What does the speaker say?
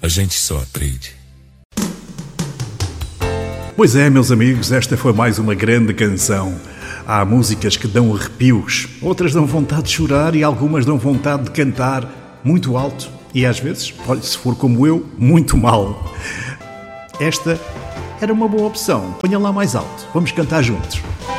A gente só aprende. Pois é, meus amigos, esta foi mais uma grande canção. Há músicas que dão arrepios, outras dão vontade de chorar e algumas dão vontade de cantar muito alto e às vezes, olha, se for como eu, muito mal. Esta era uma boa opção. Ponha lá mais alto. Vamos cantar juntos.